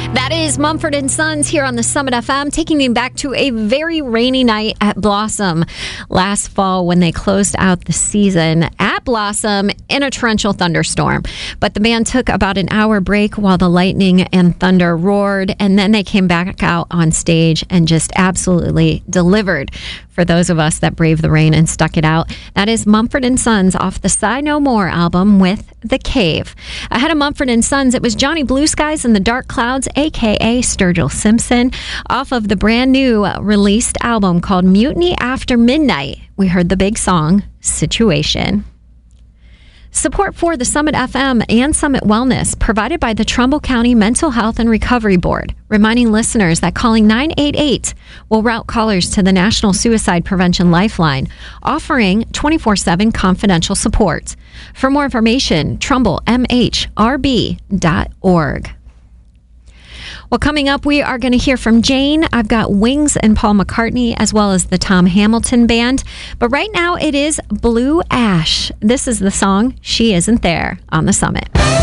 That is Mumford & Sons here on the Summit FM, taking you back to a very rainy night at Blossom last fall when they closed out the season at Blossom in a torrential thunderstorm. But the band took about an hour break while the lightning and thunder roared, and then they came back out on stage and just absolutely delivered for those of us that braved the rain and stuck it out. That is Mumford & Sons off the Sigh No More album with The Cave. Ahead of Mumford & Sons, it was Johnny Blue Skies and the Dark Clouds, a.k.a. Sturgill Simpson, off of the brand new released album called Mutiny After Midnight. We heard the big song, Situation. Support for the Summit FM and Summit Wellness provided by the Trumbull County Mental Health and Recovery Board, reminding listeners that calling 988 will route callers to the National Suicide Prevention Lifeline, offering 24/7 confidential support. For more information, trumblemhrb.org. Well, coming up, we are going to hear from Jane. I've got Wings and Paul McCartney, as well as the Tom Hamilton Band. But right now, it is Blue Ash. This is the song, She Isn't There, on the Summit.